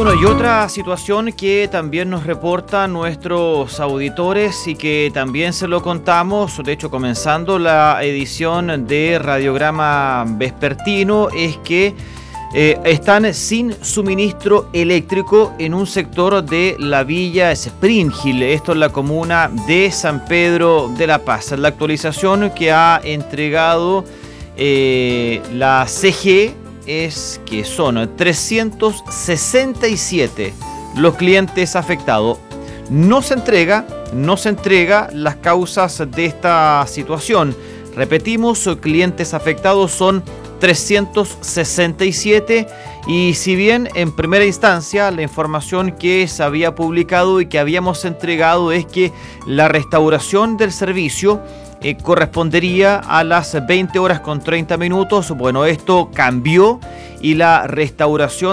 Bueno, y otra situación que también nos reportan nuestros auditores y que también se lo contamos, de hecho comenzando la edición de Radiograma Vespertino, es que están sin suministro eléctrico en un sector de la Villa Spring Hill, esto en la comuna de San Pedro de la Paz. La actualización que ha entregado la CGE es que son 367 los clientes afectados. No se entrega las causas de esta situación. Repetimos, clientes afectados son 367 y si bien en primera instancia la información que se había publicado y que habíamos entregado es que la restauración del servicio correspondería a las 20 horas con 30 minutos, bueno, esto cambió y la restauración